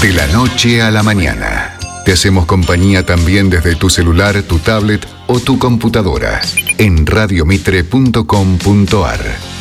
De la noche a la mañana. Te hacemos compañía también desde tu celular, tu tablet o tu computadora. En radiomitre.com.ar.